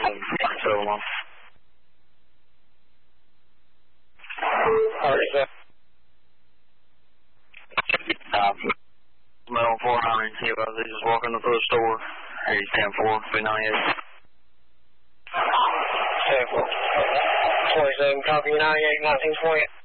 So long. Alright, sir. Metal 49, see about this is walking up to the store. 810-4, 398. 27, copy 98, 1920.